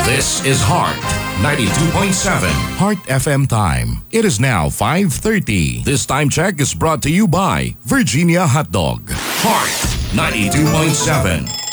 This is Heart 92.7 Heart FM time. It is now 5:30. This time check is brought to you by Virginia Hotdog. Heart 92.7.